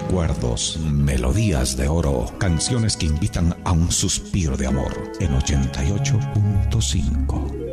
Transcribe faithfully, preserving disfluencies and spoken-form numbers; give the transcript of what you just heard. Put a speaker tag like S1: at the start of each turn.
S1: recuerdos, melodías de oro, canciones que invitan a un suspiro de amor en ochenta y ocho punto cinco.